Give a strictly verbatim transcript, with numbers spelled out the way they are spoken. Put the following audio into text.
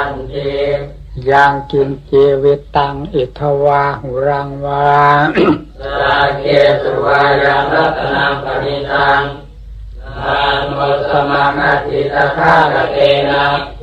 นติยังกินจีวิตังอิทวาหุรังวาสาเกสุวายังรัตนังปณิตังทานโมสมังอธิตถาคเตนะ